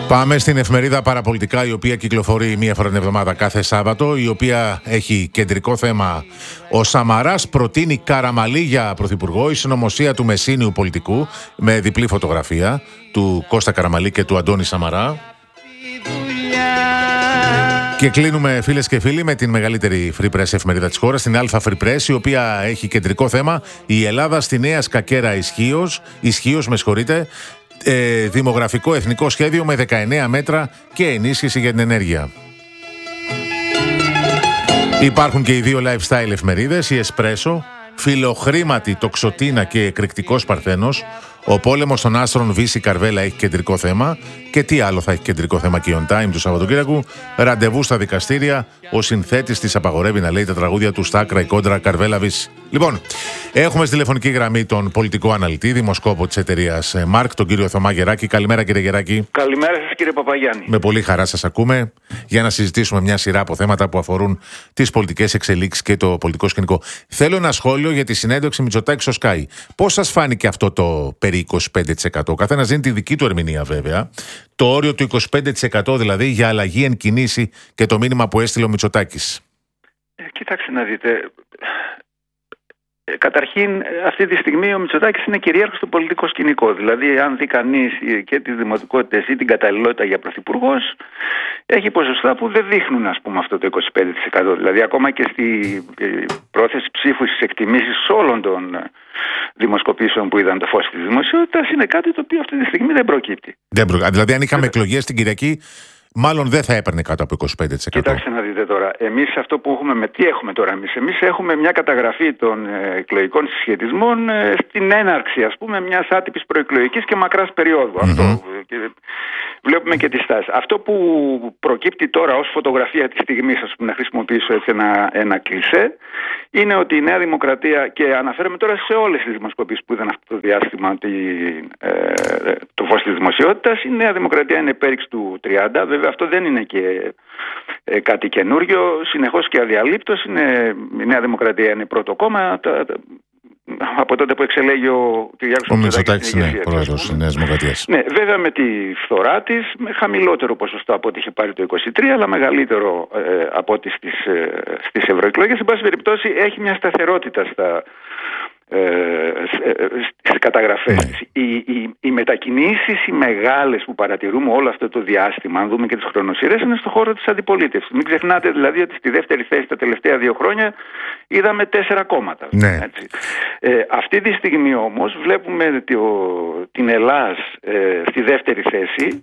Πάμε στην εφημερίδα Παραπολιτικά, η οποία κυκλοφορεί μία φορά την εβδομάδα κάθε Σάββατο, η οποία έχει κεντρικό θέμα «Ο Σαμαράς προτείνει Καραμαλή για πρωθυπουργό, η συνωμοσία του μεσίνιου πολιτικού», με διπλή φωτογραφία του Κώστα Καραμαλή και του Αντώνη Σαμαρά. Και κλείνουμε, φίλες και φίλοι, με την μεγαλύτερη free press εφημερίδα της χώρας, την Αλφα Free Press, η οποία έχει κεντρικό θέμα «Η Ελλάδα στη νέα σκακέρα ισχύως, δημογραφικό εθνικό σχέδιο με 19 μέτρα και ενίσχυση για την ενέργεια». Υπάρχουν και οι δύο lifestyle εφημερίδες, η Εσπρέσο, «Φιλοχρήματη τοξοτίνα και εκρηκτικός Παρθένος», «Ο πόλεμος των άστρων Βύση Καρβέλα» έχει κεντρικό θέμα. Και τι άλλο θα έχει κεντρικό θέμα και on time του Σαββατοκύριακου? «Ραντεβού στα δικαστήρια. Ο συνθέτης της απαγορεύει να λέει τα τραγούδια του στα άκρα η κόντρα Καρβέλα Βύση». Λοιπόν, έχουμε στη τηλεφωνική γραμμή τον πολιτικό αναλυτή, δημοσκόπο της εταιρείας Μάρκ, τον κύριο Θωμά Γεράκη. Καλημέρα, κύριε Γεράκη. Καλημέρα σας, κύριε Παπαγιάννη. Με πολύ χαρά σας ακούμε για να συζητήσουμε μια σειρά από θέματα που αφορούν τις πολιτικές εξελίξεις και το πολιτικό σκηνικό. Θέλω ένα σχόλιο για τη συνέντευξη Μητσοτάκη στο Sky. Πώς σας φάνηκε αυτό το περί 25%? Ο καθένας δίνει τη δική του ερμηνεία, βέβαια. Το όριο του 25% δηλαδή για αλλαγή εν κινήσει και το μήνυμα που έστειλε ο Μητσοτάκης. Κοιτάξτε να δείτε. Καταρχήν, αυτή τη στιγμή ο Μητσοτάκης είναι κυρίαρχος στο πολιτικό σκηνικό. Δηλαδή, αν δει κανείς και τις δημοτικότητες ή την καταλληλότητα για πρωθυπουργός, έχει ποσοστά που δεν δείχνουν, ας πούμε, αυτό το 25%. Δηλαδή, ακόμα και στη πρόθεση ψήφου στις εκτιμήσεις όλων των δημοσκοπήσεων που είδαν το φως της δημοσιότητας, είναι κάτι το οποίο αυτή τη στιγμή δεν προκύπτει. Δηλαδή, αν είχαμε εκλογές την Κυριακή, μάλλον δεν θα έπαιρνε κάτω από 25%. Κοιτάξτε να δείτε τώρα. Εμείς αυτό που έχουμε, τι έχουμε τώρα εμείς έχουμε μια καταγραφή των εκλογικών συσχετισμών στην έναρξη, ας πούμε, μιας άτυπης προεκλογικής και μακράς περίοδου. Αυτό. Βλέπουμε και τη στάση. Αυτό που προκύπτει τώρα ως φωτογραφία της στιγμής, ας πούμε, να χρησιμοποιήσω έτσι ένα κλισέ, είναι ότι η Νέα Δημοκρατία, και αναφέρομαι τώρα σε όλες τις δημοσκοπήσεις που είδαν αυτό το διάστημα το φως της δημοσιότητας, η Νέα Δημοκρατία είναι πέριξ του 30%. Βέβαια αυτό δεν είναι και κάτι καινούριο. Συνεχώς και αδιαλείπτως η Νέα Δημοκρατία είναι πρώτο κόμμα. Από τότε που εξελέγει ο Κυριάκος Μητσοτάκης, είναι πρόεδρος της Νέας Δημοκρατίας. Ναι, βέβαια με τη φθορά της, με χαμηλότερο ποσοστό από ό,τι είχε πάρει το 23, αλλά μεγαλύτερο από ό,τι στις ευρωεκλογές. Εν πάση περιπτώσει, έχει μια σταθερότητα στις καταγραφές. Οι μετακινήσεις οι μεγάλες που παρατηρούμε όλο αυτό το διάστημα, αν δούμε και τις χρονοσυρές, είναι στον χώρο της αντιπολίτευσης. Μην ξεχνάτε δηλαδή ότι στη δεύτερη θέση τα τελευταία 2 χρόνια είδαμε 4 κόμματα. Ναι. Έτσι. Αυτή τη στιγμή όμως βλέπουμε την Ελλάς στη δεύτερη θέση.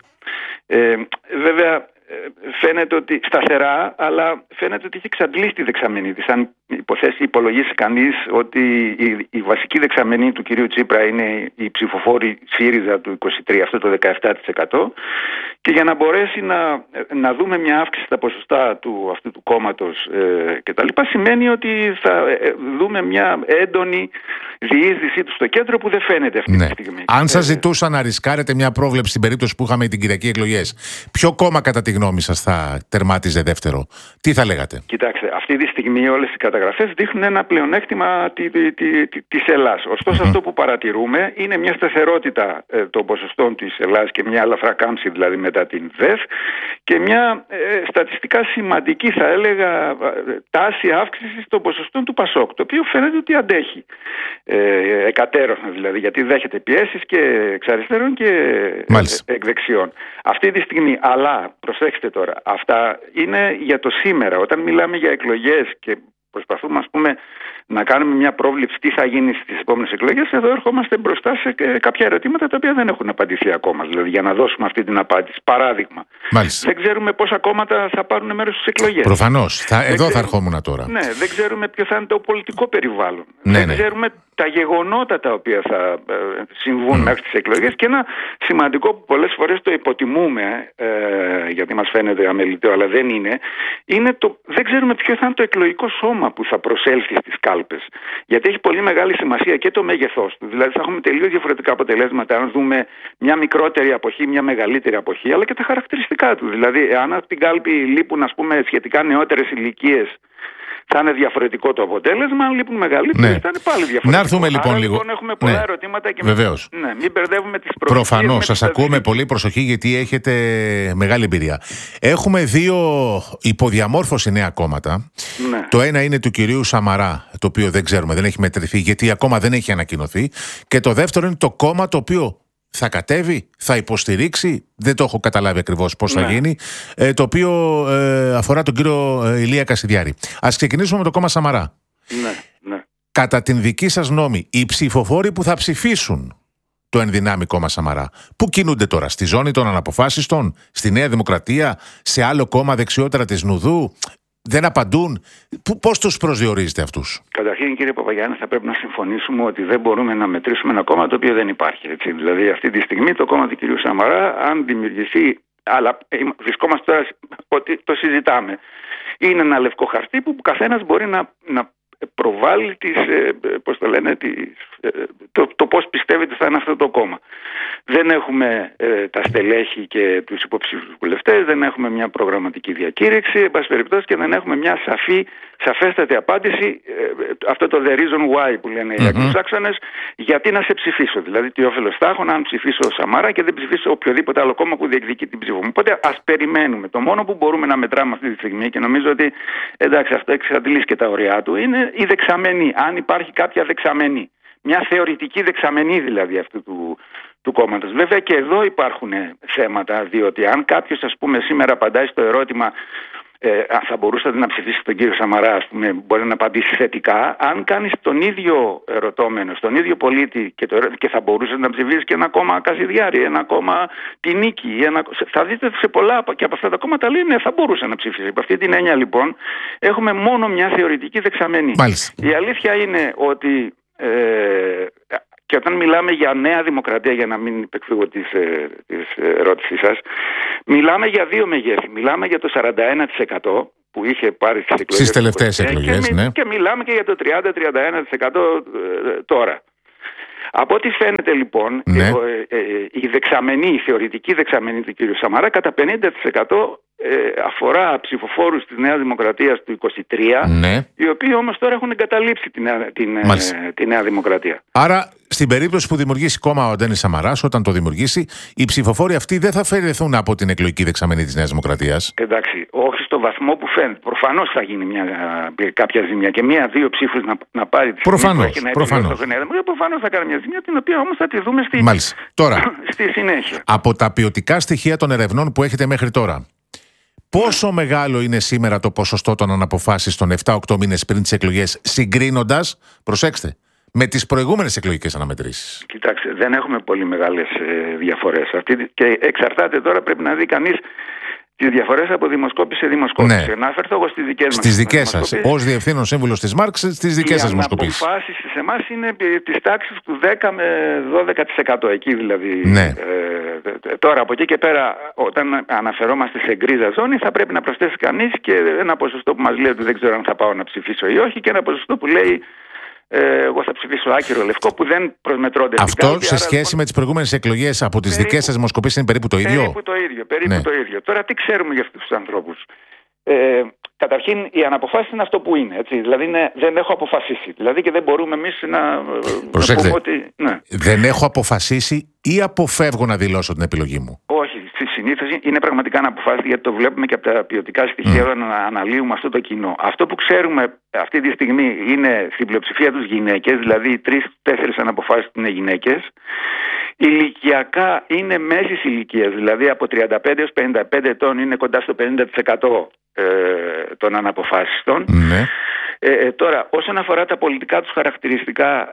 Βέβαια φαίνεται ότι σταθερά, αλλά φαίνεται ότι έχει εξαντλήσει τη δεξαμενή της. Αν υπολογίσει κανείς ότι η βασική δεξαμενή του κυρίου Τσίπρα είναι η ψηφοφόρη ΣΥΡΙΖΑ του 23, αυτό το 17%, και για να μπορέσει να δούμε μια αύξηση στα ποσοστά αυτού του κόμματος κτλ., σημαίνει ότι θα δούμε μια έντονη διείσδυσή του στο κέντρο που δεν φαίνεται αυτή τη στιγμή. Αν σας ζητούσα να ρισκάρετε μια πρόβλεψη στην περίπτωση που είχαμε την Κυριακή εκλογές, ποιο κόμμα κατά τη γνώμη σας θα τερμάτιζε δεύτερο? Τι θα λέγατε? Κοιτάξτε, αυτή τη στιγμή όλες οι καταγραφές δείχνουν ένα πλεονέκτημα της Ελλάς. Ωστόσο, αυτό που παρατηρούμε είναι μια σταθερότητα των ποσοστών της Ελλάς και μια ελαφρά κάμψη δηλαδή μετά την ΔΕΘ, και μια στατιστικά σημαντική, θα έλεγα, τάση αύξησης των ποσοστών του ΠΑΣΟΚ, το οποίο φαίνεται ότι αντέχει εκατέρωθεν, δηλαδή, γιατί δέχεται πιέσεις και εξ αριστερών και εκ δεξιών. Αυτή τη στιγμή, αλλά προσέξτε τώρα, αυτά είναι για το σήμερα. Όταν μιλάμε για εκλογές και προσπαθούμε, ας πούμε, να κάνουμε μια πρόβλεψη τι θα γίνει στις επόμενες εκλογές, εδώ ερχόμαστε μπροστά σε κάποια ερωτήματα τα οποία δεν έχουν απαντηθεί ακόμα. Δηλαδή, για να δώσουμε αυτή την απάντηση. Παράδειγμα, δεν ξέρουμε πόσα κόμματα θα πάρουν μέρος στις εκλογές. Προφανώς. Εδώ θα ερχόμουν τώρα. Ναι, δεν ξέρουμε ποιο θα είναι το πολιτικό περιβάλλον. Δεν ξέρουμε τα γεγονότα τα οποία θα συμβούν μέχρι τις εκλογές, και ένα σημαντικό που πολλές φορές το υποτιμούμε, γιατί μας φαίνεται αμεληταίο, αλλά δεν είναι δεν ξέρουμε ποιο θα είναι το εκλογικό σώμα που θα προσέλθει στις κάλπες. Γιατί έχει πολύ μεγάλη σημασία και το μέγεθός του. Δηλαδή θα έχουμε τελείως διαφορετικά αποτελέσματα αν δούμε μια μικρότερη αποχή, μια μεγαλύτερη αποχή, αλλά και τα χαρακτηριστικά του. Δηλαδή, αν από την κάλπη λείπουν, ας πούμε, σχετικά νεότερες ηλικίες, θα είναι διαφορετικό το αποτέλεσμα. Αν λείπουν μεγαλύτεροι, θα είναι πάλι διαφορετικό. Να έρθουμε λοιπόν λίγο. Λοιπόν, έχουμε πολλά ερωτήματα και βεβαίως. Μην μπερδεύουμε τις προσοχές. Προφανώς, σας ακούω με πολύ προσοχή, γιατί έχετε μεγάλη εμπειρία. Έχουμε δύο υποδιαμόρφωση νέα κόμματα. Ναι. Το ένα είναι του κυρίου Σαμαρά, το οποίο δεν ξέρουμε, δεν έχει μετρηθεί, γιατί ακόμα δεν έχει ανακοινωθεί. Και το δεύτερο είναι το κόμμα το οποίο θα κατέβει, θα υποστηρίξει, δεν το έχω καταλάβει ακριβώς πώς θα γίνει, το οποίο αφορά τον κύριο Ηλία Κασιδιάρη. Ας ξεκινήσουμε με το κόμμα Σαμαρά. Ναι. Κατά την δική σας γνώμη, οι ψηφοφόροι που θα ψηφίσουν το ενδυνάμει κόμμα Σαμαρά, πού κινούνται τώρα? Στη ζώνη των αναποφάσιστων, στη Νέα Δημοκρατία, σε άλλο κόμμα δεξιότερα της Νουδού? Δεν απαντούν. Πώς τους προσδιορίζετε αυτούς? Καταρχήν, κύριε Παπαγιάννη, θα πρέπει να συμφωνήσουμε ότι δεν μπορούμε να μετρήσουμε ένα κόμμα το οποίο δεν υπάρχει. Έτσι. Δηλαδή, αυτή τη στιγμή το κόμμα του κυρίου Σαμαρά, αν δημιουργηθεί, αλλά βρισκόμαστε τώρα ότι το συζητάμε, είναι ένα λευκό χαρτί που καθένας μπορεί να προβάλλει το πώς πιστεύει ότι θα είναι αυτό το κόμμα. Δεν έχουμε τα στελέχη και τους υποψήφιους βουλευτές, δεν έχουμε μια προγραμματική διακήρυξη, εν πάση περιπτώσει, και δεν έχουμε μια σαφέστατη απάντηση, αυτό το the reason why που λένε οι Αγγλοσάξονες, γιατί να σε ψηφίσω. Δηλαδή, τι όφελος θα έχω αν ψηφίσω Σαμαρά και δεν ψηφίσω οποιοδήποτε άλλο κόμμα που διεκδικεί την ψήφο μου. Οπότε ας περιμένουμε. Το μόνο που μπορούμε να μετράμε αυτή τη στιγμή, και νομίζω ότι εντάξει, αυτό εξαντλήσει και τα ωριά του, είναι η δεξαμενή. Αν υπάρχει κάποια δεξαμενή. Μια θεωρητική δεξαμενή δηλαδή αυτού του κόμματος. Βέβαια και εδώ υπάρχουν θέματα, διότι αν κάποιος, ας πούμε, σήμερα απαντάει στο ερώτημα θα μπορούσατε να ψηφίσετε τον κύριο Σαμαρά, ας πούμε, μπορεί να απαντήσει θετικά. Αν κάνεις τον ίδιο ερωτώμενο, στον ίδιο πολίτη και θα μπορούσατε να ψηφίσεις και ένα κόμμα Κασιδιάρη, ένα κόμμα Τη Νίκη, θα δείτε σε πολλά και από αυτά τα κόμματα λένε θα μπορούσε να ψηφίσει. Από αυτή την έννοια λοιπόν έχουμε μόνο μια θεωρητική δεξαμενή. Μάλιστα. Η αλήθεια είναι ότι και όταν μιλάμε για Νέα Δημοκρατία, για να μην υπεκφύγω της ερώτησής σας, μιλάμε για δύο μεγέθη. Μιλάμε για το 41% που είχε πάρει στις τελευταίες εκλογές, και μιλάμε και για το 30-31% τώρα. Από ό,τι φαίνεται λοιπόν, η θεωρητική δεξαμενή του κ. Σαμαρά κατά 50% αφορά ψηφοφόρους της Νέας Δημοκρατίας του 23, οι οποίοι όμως τώρα έχουν εγκαταλείψει τη Νέα Δημοκρατία. Άρα, στην περίπτωση που δημιουργήσει κόμμα ο Αντένης Σαμαράς, όταν το δημιουργήσει, οι ψηφοφόροι αυτοί δεν θα αφαιρεθούν από την εκλογική δεξαμενή της Νέας Δημοκρατίας. Εντάξει, όχι στο βαθμό που φαίνεται. Προφανώς θα γίνει κάποια ζημιά και μία-δύο ψήφους να πάρει τη στιγμή που έχει να επιλέξει. Προφανώς θα κάνει μια ζημιά, την οποία όμως θα τη δούμε στη συνέχεια. Από τα ποιοτικά στοιχεία των ερευνών που έχετε μέχρι τώρα, πόσο μεγάλο είναι σήμερα το ποσοστό των αναποφάσιστων 7-8 μήνες πριν τις εκλογές, συγκρίνοντας, προσέξτε, με τις προηγούμενες εκλογικές αναμετρήσεις? Κοιτάξτε, δεν έχουμε πολύ μεγάλες διαφορές. Και εξαρτάται τώρα, πρέπει να δει κανείς τις διαφορές από δημοσκόπηση σε δημοσκόπηση. Ναι. Να αφαιρθώ εγώ στις δικές μας. Στις δικές σας, ως διευθύνων σύμβουλος της Μάρξ, στις δικές σας δημοσκοπήσεις. Οι αποφάσεις σε εμάς είναι της τάξης του 10 με 12%. Εκεί δηλαδή. Ναι. Τώρα από εκεί και πέρα, όταν αναφερόμαστε σε γκρίζα ζώνη, θα πρέπει να προσθέσει κανείς και ένα ποσοστό που μας λέει ότι δεν ξέρω αν θα πάω να ψηφίσω ή όχι, και ένα ποσοστό που λέει εγώ θα ψηφίσω άκυρο λευκό, που δεν προσμετρώνται. Αυτό σε σχέση με τις προηγούμενες εκλογές από τις δικές σας δημοσκοπήσεις είναι περίπου το ίδιο? Περίπου το ίδιο. Τώρα τι ξέρουμε για αυτούς τους ανθρώπους? Καταρχήν, οι αναποφάσεις είναι αυτό που είναι. Έτσι. Δηλαδή δεν έχω αποφασίσει. Δηλαδή και δεν μπορούμε εμείς να πούμε ότι. Ναι. Δεν έχω αποφασίσει ή αποφεύγω να δηλώσω την επιλογή μου? Όχι. Συνήθως είναι πραγματικά να αποφάσισε, γιατί το βλέπουμε και από τα ποιοτικά στοιχεία όταν αναλύουμε αυτό το κοινό. Αυτό που ξέρουμε αυτή τη στιγμή είναι στην πλειοψηφία τους γυναίκες, δηλαδή 3-4 αναποφάσεις είναι γυναίκες. Ηλικιακά είναι μέσης ηλικίας, δηλαδή από 35 έως 55 ετών είναι κοντά στο 50% των αναποφάσιστων. Ναι. Τώρα, όσον αφορά τα πολιτικά τους χαρακτηριστικά,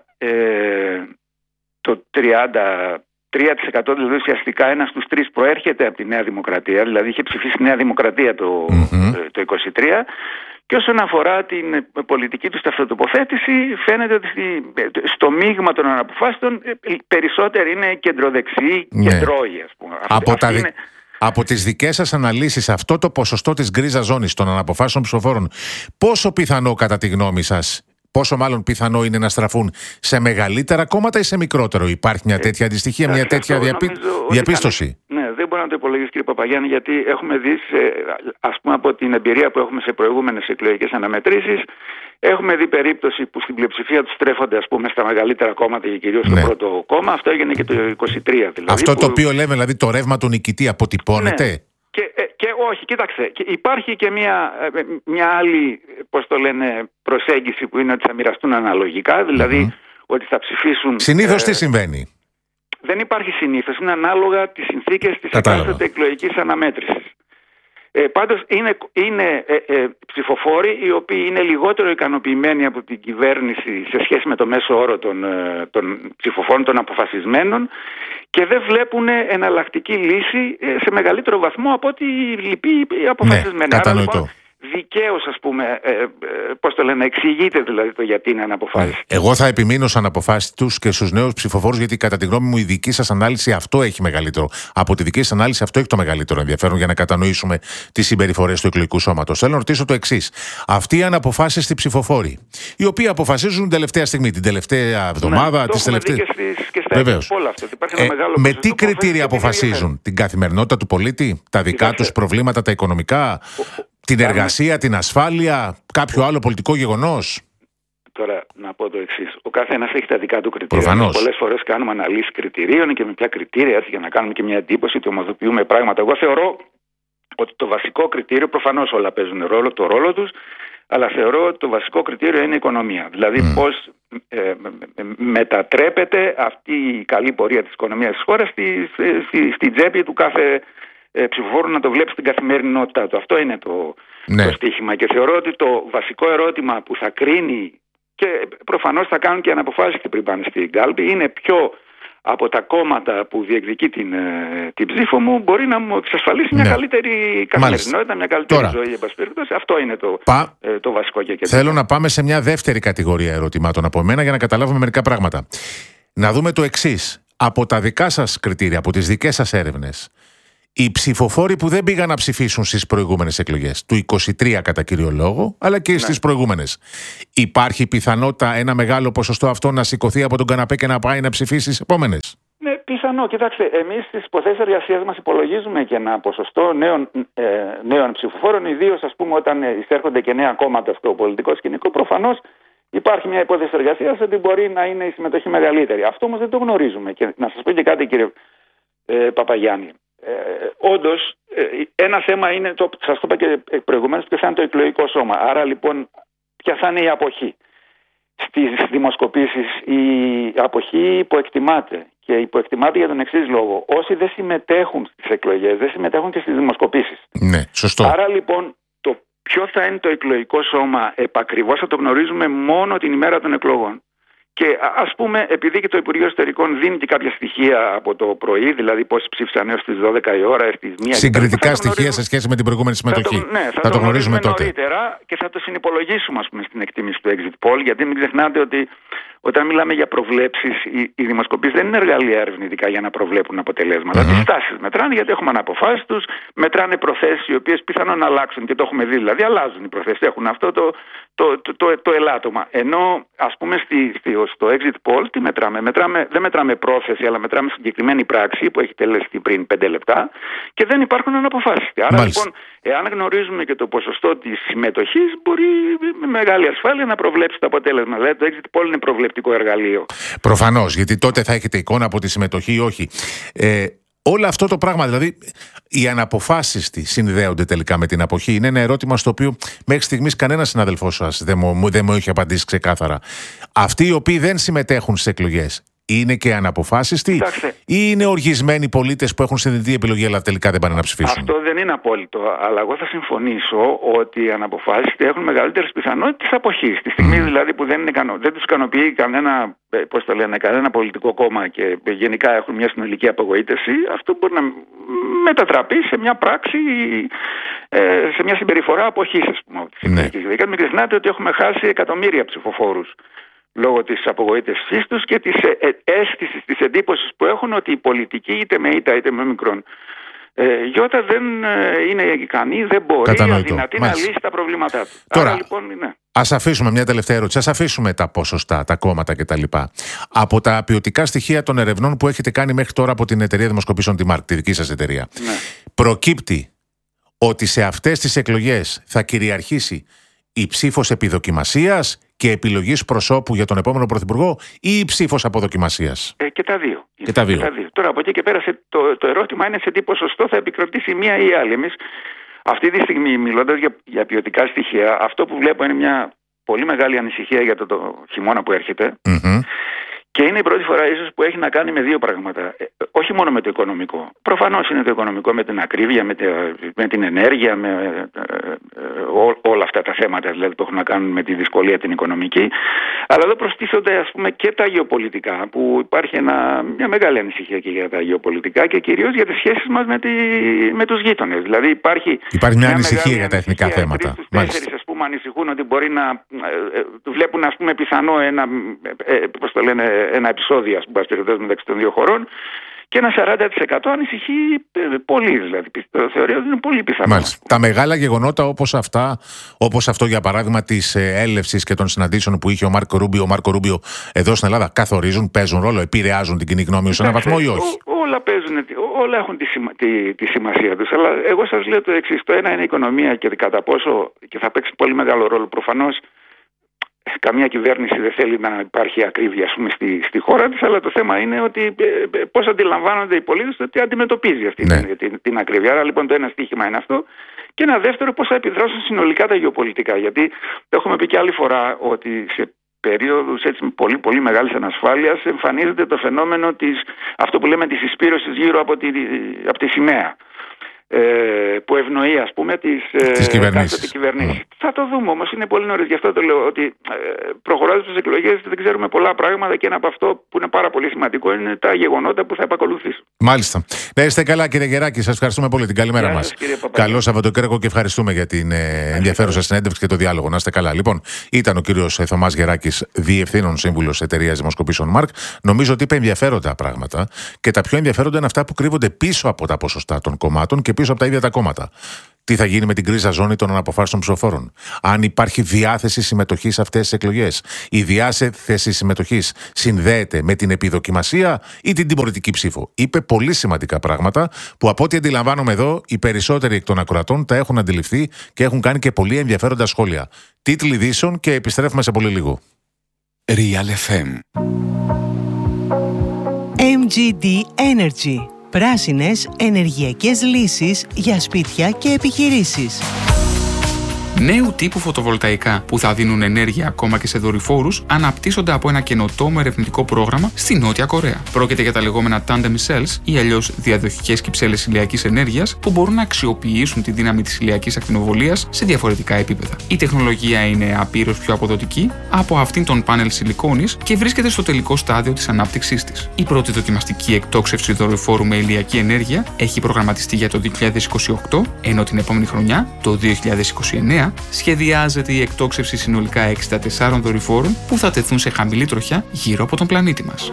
το 3% δηλαδή ουσιαστικά ένας στους τρεις προέρχεται από τη Νέα Δημοκρατία, δηλαδή είχε ψηφίσει Νέα Δημοκρατία το 23. Και όσον αφορά την πολιτική του ταυτοτοποθέτηση, φαίνεται ότι στο μείγμα των αναποφάσεων περισσότεροι είναι κεντροδεξιοί, κεντρώοι, ας πούμε. Από τις δικές σας αναλύσεις, αυτό το ποσοστό της γκρίζας ζώνης των αναποφάσεων ψηφοφόρων, πόσο πιθανό κατά τη γνώμη σας, πόσο μάλλον πιθανό είναι να στραφούν σε μεγαλύτερα κόμματα ή σε μικρότερο? Υπάρχει μια τέτοια αντιστοιχία, μια τέτοια διαπίστωση? Ναι, δεν μπορώ να το υπολογίσεις, κύριε Παπαγιάννη, γιατί έχουμε δει, ας πούμε, από την εμπειρία που έχουμε σε προηγούμενες εκλογικές αναμετρήσεις, έχουμε δει περίπτωση που στην πλειοψηφία τους στρέφονται, ας πούμε, στα μεγαλύτερα κόμματα και κυρίως στο πρώτο κόμμα. Αυτό έγινε και το 2023. Δηλαδή, αυτό το οποίο λέμε, δηλαδή το ρεύμα του νικητή αποτυπώνεται. Ναι. Και όχι, κοίταξε, υπάρχει και μια άλλη, πώς το λένε, προσέγγιση που είναι ότι θα μοιραστούν αναλογικά, δηλαδή ότι θα ψηφίσουν. Συνήθως τι συμβαίνει? Δεν υπάρχει συνήθως, είναι ανάλογα τις συνθήκες της εκάστοτε εκλογικής αναμέτρησης. Πάντως είναι ψηφοφόροι οι οποίοι είναι λιγότερο ικανοποιημένοι από την κυβέρνηση σε σχέση με το μέσο όρο των ψηφοφόρων, των αποφασισμένων, και δεν βλέπουν εναλλακτική λύση σε μεγαλύτερο βαθμό από ό,τι λοιποί αποφασισμένοι. Ναι, κατανοητό. Δικαίως, ας πούμε, πώς το λένε, εξηγείται δηλαδή το γιατί είναι αναποφάσιστοι. Εγώ θα επιμείνω σαν αποφάσιστους και στους νέους ψηφοφόρους, γιατί κατά τη γνώμη μου η δική σας ανάλυση αυτό έχει μεγαλύτερο. Από τη δική σας ανάλυση αυτό έχει το μεγαλύτερο ενδιαφέρον για να κατανοήσουμε τις συμπεριφορές του εκλογικού σώματος. Θέλω να ρωτήσω το εξής. Αυτοί οι αναποφάσιστοι ψηφοφόροι, οι οποίοι αποφασίζουν την τελευταία στιγμή, την τελευταία εβδομάδα, τις τελευταίες. Βεβαίως. Με τι κριτήρια αποφασίζουν? Την καθημερινότητα του πολίτη, τα δικά τους προβλήματα, τα οικονομικά, την εργασία, την ασφάλεια, κάποιο άλλο πολιτικό γεγονός? Τώρα να πω το εξής. Ο καθένας έχει τα δικά του κριτήρια. Προφανώς. Πολλές φορές κάνουμε αναλύσεις κριτηρίων και με ποια κριτήρια, έτσι, για να κάνουμε και μια εντύπωση ότι ομαδοποιούμε πράγματα. Εγώ θεωρώ ότι το βασικό κριτήριο, προφανώς όλα παίζουν το ρόλο τους, αλλά θεωρώ ότι το βασικό κριτήριο είναι η οικονομία. Δηλαδή πώς μετατρέπεται αυτή η καλή πορεία της οικονομίας της χώρας στη τσέπη του κάθε ψηφοφόρου, να το βλέπει στην καθημερινότητά του. Αυτό είναι το στίχημα, και θεωρώ ότι το βασικό ερώτημα που θα κρίνει, και προφανώς θα κάνουν και αναποφάσιστοι πριν πάνε στην κάλπη, είναι ποιο από τα κόμματα που διεκδικεί την ψήφο μου μπορεί να μου εξασφαλίσει μια καλύτερη καθημερινότητα, μια καλύτερη ζωή, εν πάση περιπτώσει. Αυτό είναι το βασικό και κεντρικό. Θέλω να πάμε σε μια δεύτερη κατηγορία ερωτημάτων από μένα για να καταλάβουμε μερικά πράγματα. Να δούμε το εξής. Από τα δικά σας κριτήρια, από τις δικές σας έρευνες, οι ψηφοφόροι που δεν πήγαν να ψηφίσουν στις προηγούμενες εκλογές, του 23 κατά κύριο λόγο, αλλά και στις προηγούμενες, υπάρχει πιθανότητα ένα μεγάλο ποσοστό αυτό να σηκωθεί από τον καναπέ και να πάει να ψηφίσει στις επόμενες? Ναι, πιθανό. Κοιτάξτε, εμείς στις υποθέσεις εργασίας μας υπολογίζουμε και ένα ποσοστό νέων ψηφοφόρων, ιδίως, ας πούμε, όταν εισέρχονται και νέα κόμματα στο πολιτικό σκηνικό. Προφανώς υπάρχει μια υπόθεση εργασίας ότι μπορεί να είναι η συμμετοχή μεγαλύτερη. Αυτό όμως δεν το γνωρίζουμε. Και να σας πω και κάτι, κύριε Παπαγιάννη. Όντως, ένα θέμα είναι, σας το είπα και προηγουμένως, ποιο θα είναι το εκλογικό σώμα. Άρα λοιπόν, ποια θα είναι η αποχή? Στις δημοσκοπήσεις η αποχή υποεκτιμάται, και υποεκτιμάται για τον εξής λόγο. Όσοι δεν συμμετέχουν στις εκλογές δεν συμμετέχουν και στις δημοσκοπήσεις. Ναι, σωστό. Άρα λοιπόν, το ποιο θα είναι το εκλογικό σώμα επακριβώς θα το γνωρίζουμε μόνο την ημέρα των εκλογών. Και ας πούμε, επειδή και το Υπουργείο Εσωτερικών δίνει και κάποια στοιχεία από το πρωί, δηλαδή πόσοι ψήφισαν έως τις 12 η ώρα, στις 1. Συγκριτικά στοιχεία σε σχέση με την προηγούμενη συμμετοχή. Θα το γνωρίζουμε τότε νωρίτερα και θα το συνυπολογίσουμε, ας πούμε, στην εκτίμηση του exit poll, γιατί μην ξεχνάτε ότι όταν μιλάμε για προβλέψεις, οι δημοσκοπήσεις δεν είναι εργαλεία ερευνητικά για να προβλέπουν αποτελέσματα. Τις τάσεις μετράνε, γιατί έχουμε αναποφάσιστους, μετράνε προθέσεις οι οποίες πιθανόν να αλλάξουν, και το έχουμε δει, δηλαδή αλλάζουν οι προθέσεις, έχουν αυτό το ελάττωμα. Ενώ, ας πούμε, στο exit poll τι μετράμε? Δεν μετράμε πρόθεση, αλλά μετράμε συγκεκριμένη πράξη που έχει τελεστεί πριν 5 λεπτά και δεν υπάρχουν αναποφάσιστοι. Άρα λοιπόν, εάν γνωρίζουμε και το ποσοστό της συμμετοχής, μπορεί με μεγάλη ασφάλεια να προβλέψει το αποτέλεσμα. Δηλαδή το exit poll είναι προβλεπτικό εργαλείο. Προφανώς, γιατί τότε θα έχετε εικόνα από τη συμμετοχή ή όχι. Όλο αυτό το πράγμα, δηλαδή οι αναποφάσιστοι συνδέονται τελικά με την αποχή, είναι ένα ερώτημα στο οποίο μέχρι στιγμής κανένας συναδελφός σας δεν μου έχει απαντήσει ξεκάθαρα. Αυτοί οι οποίοι δεν συμμετέχουν στις εκλογές είναι και αναποφάσιστοι, ή είναι οργισμένοι πολίτες που έχουν συνειδητή επιλογή αλλά τελικά δεν πάνε να ψηφίσουν? Αυτό δεν είναι απόλυτο, αλλά εγώ θα συμφωνήσω ότι οι αναποφάσιστοι έχουν μεγαλύτερες πιθανότητες αποχής. Τη στιγμή δηλαδή που δεν τους ικανοποιεί κανένα πολιτικό κόμμα και γενικά έχουν μια συνολική απογοήτευση, αυτό μπορεί να μετατραπεί σε μια πράξη, σε μια συμπεριφορά αποχής, ας πούμε. Μην ξεχνάτε ότι έχουμε χάσει εκατομμύρια ψηφοφόρους λόγω της απογοήτευσής τους και της αίσθησης, της εντύπωσης που έχουν ότι η πολιτική, είτε με ήττα είτε με μικρόν Γιώτα δεν είναι ικανή, δεν μπορεί, αδυνατή να λύσει τα προβλήματά του. Τώρα, άρα, λοιπόν, ναι. Ας αφήσουμε μια τελευταία ερώτηση. Ας αφήσουμε τα ποσοστά, τα κόμματα κτλ. Από τα ποιοτικά στοιχεία των ερευνών που έχετε κάνει μέχρι τώρα από την εταιρεία δημοσκοπήσεων τη ΜΑΡΚ, τη δική σας εταιρεία, Ναι. προκύπτει ότι σε αυτές τις εκλογές θα κυριαρχήσει η ψήφος επιδοκιμασίας και επιλογής προσώπου για τον επόμενο πρωθυπουργό ή η ψήφος αποδοκιμασίας? Και τα δύο. Και τα δύο. Τώρα από εκεί και πέρα το ερώτημα είναι σε τι ποσοστό θα επικρατήσει μία ή άλλη. Εμείς αυτή τη στιγμή, μιλώντας για ποιοτικά στοιχεία, αυτό που βλέπω είναι μια πολύ μεγάλη ανησυχία για το χειμώνα που έρχεται. Mm-hmm. Και είναι η πρώτη φορά ίσως που έχει να κάνει με δύο πράγματα. Όχι μόνο με το οικονομικό. Προφανώς είναι το οικονομικό με την ακρίβεια, με την ενέργεια, με όλα αυτά τα θέματα δηλαδή, που έχουν να κάνουν με τη δυσκολία την οικονομική. Αλλά εδώ προστίθονται ας πούμε και τα γεωπολιτικά, που υπάρχει μια μεγάλη ανησυχία και για τα γεωπολιτικά και κυρίως για τις σχέσεις μας με τους γείτονες. Δηλαδή υπάρχει μια ανησυχία για τα εθνικά θέματα. Τέσσερις ας πούμε ανησυχούν ότι μπορεί να βλέπουν ας πούμε πιθανό ένα επεισόδιο μεταξύ των δύο χωρών, και ένα 40% ανησυχεί πολύ, δηλαδή θεωρεί ότι είναι πολύ πιθανό. Μάλιστα. Τα μεγάλα γεγονότα όπως αυτό για παράδειγμα της έλευσης και των συναντήσεων που είχε ο Μάρκο Ρούμπιο εδώ στην Ελλάδα, καθορίζουν, παίζουν ρόλο, επηρεάζουν την κοινή γνώμη σε έναν βαθμό ή όχι? Όλα παίζουν, όλα έχουν τη σημασία τους, αλλά εγώ σας λέω το εξής. Το ένα είναι η οικονομία και κατά πόσο, και θα παίξει πολύ μεγάλο ρόλο προφανώς. Καμία κυβέρνηση δεν θέλει να υπάρχει ακρίβεια ας πούμε, στη χώρα της, αλλά το θέμα είναι ότι πώς αντιλαμβάνονται οι πολίτες ότι αντιμετωπίζει αυτή την ακρίβεια. Άρα λοιπόν το ένα στοίχημα είναι αυτό. Και ένα δεύτερο, πώς θα επιδράσουν συνολικά τα γεωπολιτικά. Γιατί το έχουμε πει και άλλη φορά ότι σε περίοδους έτσι, πολύ πολύ μεγάλης ανασφάλειας εμφανίζεται το φαινόμενο αυτό που λέμε της συσπήρωσης γύρω από τη σημαία. Που ευνοεί ας πούμε τις κυβερνήσεις. Θα το δούμε όμως, είναι πολύ νωρίς. Γι' αυτό το λέω ότι προχωρώντας στις εκλογές δεν ξέρουμε πολλά πράγματα, και ένα από αυτό που είναι πάρα πολύ σημαντικό είναι τα γεγονότα που θα επακολουθήσουν. Μάλιστα. Να είστε καλά κύριε Γεράκη, σας ευχαριστούμε πολύ. Την καλή μέρα μας. Καλό Σαββατοκύριακο και ευχαριστούμε για την ενδιαφέρουσα συνέντευξη και το διάλογο. Να είστε καλά. Λοιπόν, ήταν ο κύριος Θωμάς Γεράκης, διευθύνων σύμβουλος εταιρείας δημοσκοπήσεων ΜΑΡΚ. Νομίζω ότι είπε ενδιαφέροντα πράγματα, και τα πιο ενδιαφέροντα είναι αυτά που κρύβονται πίσω από τα ποσοστά των κομμάτων και πίσω από τα ίδια τα κόμματα. Τι θα γίνει με την γκρίζα ζώνη των αναποφάσεων ψηφοφόρων? Αν υπάρχει διάθεση συμμετοχής σε αυτές τις εκλογές. Η διάθεση συμμετοχής συνδέεται με την επιδοκιμασία ή την τιμωρητική ψήφο? Είπε πολύ σημαντικά πράγματα που από ό,τι αντιλαμβάνομαι εδώ οι περισσότεροι εκ των ακροατών τα έχουν αντιληφθεί και έχουν κάνει και πολύ ενδιαφέροντα σχόλια. Τίτλοι ειδήσεων και επιστρέφουμε σε πολύ λίγο. Real FM. MGD Energy. Πράσινες ενεργειακές λύσεις για σπίτια και επιχειρήσεις. Νέου τύπου φωτοβολταϊκά που θα δίνουν ενέργεια ακόμα και σε δορυφόρους αναπτύσσονται από ένα καινοτόμο ερευνητικό πρόγραμμα στη Νότια Κορέα. Πρόκειται για τα λεγόμενα tandem cells ή αλλιώς διαδοχικές κυψέλες ηλιακής ενέργειας που μπορούν να αξιοποιήσουν τη δύναμη της ηλιακής ακτινοβολίας σε διαφορετικά επίπεδα. Η τεχνολογία είναι απείρως πιο αποδοτική από αυτήν των πάνελ σιλικόνης και βρίσκεται στο τελικό στάδιο της ανάπτυξής της. Η πρώτη δοκιμαστική εκτόξευση δορυφόρου με ηλιακή ενέργεια έχει προγραμματιστεί για το 2028, ενώ την επόμενη χρονιά, το 2029, σχεδιάζεται η εκτόξευση συνολικά 64 δορυφόρων που θα τεθούν σε χαμηλή τροχιά γύρω από τον πλανήτη μας.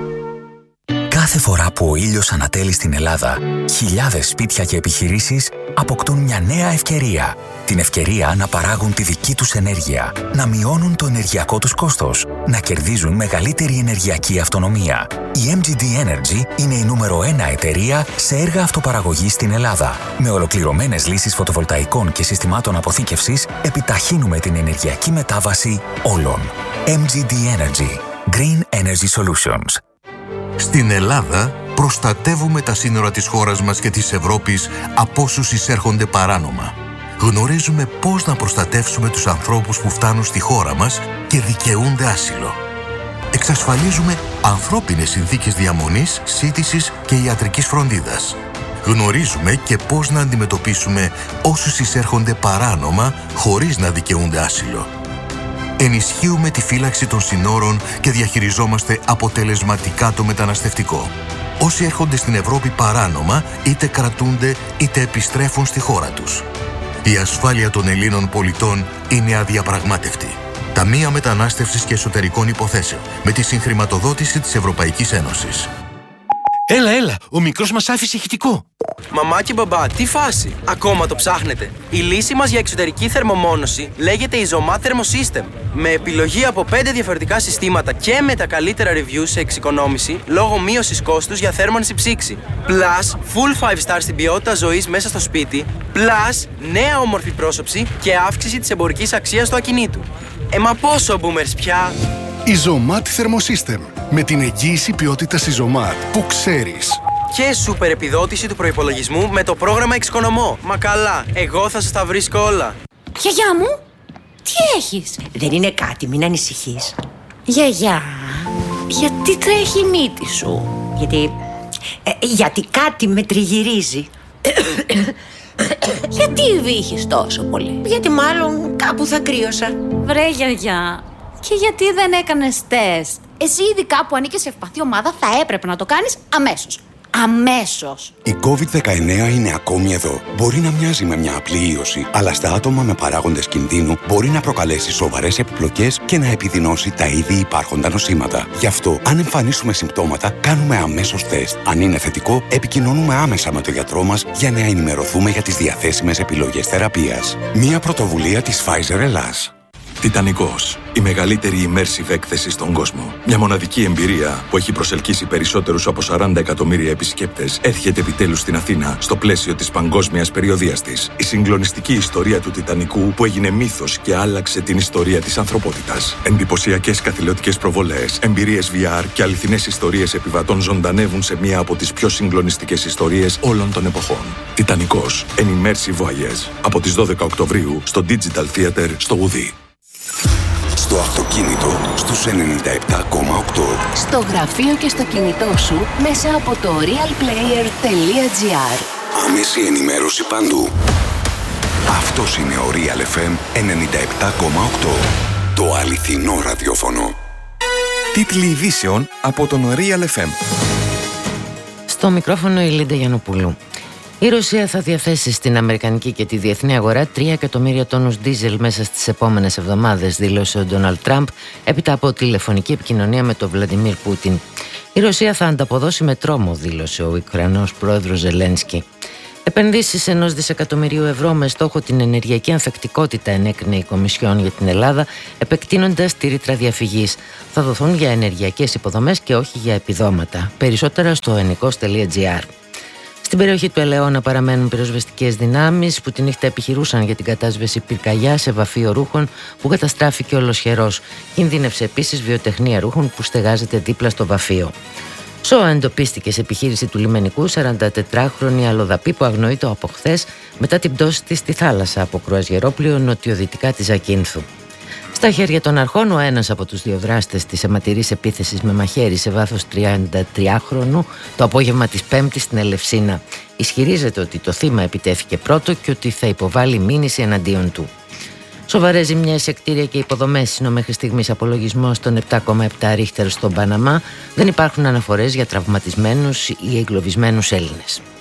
Κάθε φορά που ο ήλιος ανατέλει στην Ελλάδα, χιλιάδες σπίτια και επιχειρήσεις αποκτούν μια νέα ευκαιρία. Την ευκαιρία να παράγουν τη δική τους ενέργεια, να μειώνουν το ενεργειακό τους κόστος, να κερδίζουν μεγαλύτερη ενεργειακή αυτονομία. Η MGD Energy είναι η νούμερο 1 εταιρεία σε έργα αυτοπαραγωγής στην Ελλάδα. Με ολοκληρωμένες λύσεις φωτοβολταϊκών και συστημάτων αποθήκευσης, επιταχύνουμε την ενεργειακή μετάβαση όλων. MGD Energy. Green Energy Solutions. Στην Ελλάδα προστατεύουμε τα σύνορα της χώρας μας και της Ευρώπης από όσους εισέρχονται παράνομα. Γνωρίζουμε πώς να προστατεύσουμε τους ανθρώπους που φτάνουν στη χώρα μας και δικαιούνται άσυλο. Εξασφαλίζουμε ανθρώπινες συνθήκες διαμονής, σύντησης και ιατρικής φροντίδας. Γνωρίζουμε και πώς να αντιμετωπίσουμε όσους εισέρχονται παράνομα χωρίς να δικαιούνται άσυλο. Ενισχύουμε τη φύλαξη των συνόρων και διαχειριζόμαστε αποτελεσματικά το μεταναστευτικό. Όσοι έρχονται στην Ευρώπη παράνομα, είτε κρατούνται είτε επιστρέφουν στη χώρα τους. Η ασφάλεια των Ελλήνων πολιτών είναι αδιαπραγμάτευτη. Ταμεία Μετανάστευσης και Εσωτερικών Υποθέσεων, με τη συγχρηματοδότηση της Ευρωπαϊκής Ένωσης. Έλα, ο μικρός μας άφησε ηχητικό. Μαμά και μπαμπά, τι φάση? Ακόμα το ψάχνετε? Η λύση μας για εξωτερική θερμομόνωση λέγεται Isomat Thermosystem. Με επιλογή από 5 διαφορετικά συστήματα και με τα καλύτερα reviews σε εξοικονόμηση λόγω μείωσης κόστους για θέρμανση ψήξη. Plus, full 5 stars στην ποιότητα ζωής μέσα στο σπίτι. Plus, νέα όμορφη πρόσωψη και αύξηση της εμπορικής αξίας του ακινήτου. Μα πόσο boomers πια? Isomat Thermosystem. Με την εγγύηση ποιότητας Isomat που ξέρεις. Και σούπερ επιδότηση του προϋπολογισμού με το πρόγραμμα Εξοικονομώ. Μα καλά, εγώ θα σας τα βρίσκω όλα. Γιαγιά μου, τι έχεις? Δεν είναι κάτι, μην ανησυχείς. Γιαγιά, γιατί τρέχει η μύτη σου? Γιατί κάτι με τριγυρίζει. Γιατί βύχεις τόσο πολύ? Γιατί μάλλον κάπου θα κρύωσα. Βρε γιαγιά, και γιατί δεν έκανες τεστ? Εσύ ήδη κάπου ανήκες σε ευπαθή ομάδα, θα έπρεπε να το κάνεις αμέσως. Αμέσως! Η COVID-19 είναι ακόμη εδώ. Μπορεί να μοιάζει με μια απλή ίωση, αλλά στα άτομα με παράγοντες κινδύνου μπορεί να προκαλέσει σοβαρές επιπλοκές και να επιδεινώσει τα ήδη υπάρχοντα νοσήματα. Γι' αυτό, αν εμφανίσουμε συμπτώματα, κάνουμε αμέσως τεστ. Αν είναι θετικό, επικοινωνούμε άμεσα με τον γιατρό μας για να ενημερωθούμε για τις διαθέσιμες επιλογές θεραπείας. Μια πρωτοβουλία της Pfizer Ελλάς. Τιτανικός, η μεγαλύτερη immersive έκθεση στον κόσμο. Μια μοναδική εμπειρία που έχει προσελκύσει περισσότερους από 40 εκατομμύρια επισκέπτες έρχεται επιτέλους στην Αθήνα στο πλαίσιο της παγκόσμιας περιοδείας της. Η συγκλονιστική ιστορία του Τιτανικού που έγινε μύθος και άλλαξε την ιστορία της ανθρωπότητας. Εντυπωσιακές καθηλωτικές προβολές, εμπειρίες VR και αληθινές ιστορίες επιβατών ζωντανεύουν σε μία από τις πιο συγκλονιστικές ιστορίες όλων των εποχών. Τιτανικός, an immersive voyage. Από τις 12 Οκτωβρίου στο Digital Theater στο Ουδί. Στο αυτοκίνητο στους 97,8. Στο γραφείο και στο κινητό σου μέσα από το realplayer.gr. Άμεση ενημέρωση παντού. Αυτός είναι ο Real FM 97,8. Το αληθινό ραδιόφωνο. Τίτλοι ειδήσεων από τον Real FM. Στο μικρόφωνο η Λίντα Γιαννοπούλου. Η Ρωσία θα διαθέσει στην αμερικανική και τη διεθνή αγορά 3 εκατομμύρια τόνους ντίζελ μέσα στις επόμενες εβδομάδες, δήλωσε ο Ντόναλντ Τραμπ έπειτα από τηλεφωνική επικοινωνία με τον Βλαντιμίρ Πούτιν. Η Ρωσία θα ανταποδώσει με τρόμο, δήλωσε ο Ουκρανός πρόεδρος Ζελένσκι. Επενδύσεις 1 δισεκατομμυρίου ευρώ με στόχο την ενεργειακή ανθεκτικότητα ενέκρινε η Κομισιόν για την Ελλάδα, επεκτείνοντας τη ρήτρα διαφυγής. Θα δοθούν για ενεργειακές υποδομές και όχι για επιδόματα. Περισσότερα στο ενικός.gr. Στην περιοχή του Ελαιώνα παραμένουν πυροσβεστικές δυνάμεις που τη νύχτα επιχειρούσαν για την κατάσβεση πυρκαγιά σε βαφείο ρούχων που καταστράφηκε ολοσχερός. Κινδύνευσε επίσης βιοτεχνία ρούχων που στεγάζεται δίπλα στο βαφείο. Σώα εντοπίστηκε σε επιχείρηση του λιμενικού 44χρονη αλλοδαπή που αγνοείται από χθες μετά την πτώση της στη θάλασσα από κρουαζιερόπλοιο νοτιοδυτικά της Ακίνθου. Στα χέρια των αρχών, ο ένας από τους δύο δράστες της αιματηρής επίθεσης με μαχαίρι σε βάθος 33χρονου το απόγευμα της Πέμπτης στην Ελευσίνα. Ισχυρίζεται ότι το θύμα επιτέθηκε πρώτο και ότι θα υποβάλει μήνυση εναντίον του. Σοβαρές ζημιές σε κτίρια και υποδομές είναι ο μέχρι στιγμής απολογισμός των 7,7 ρίχτερ στον Παναμά. Δεν υπάρχουν αναφορές για τραυματισμένους ή εγκλωβισμένους Έλληνες.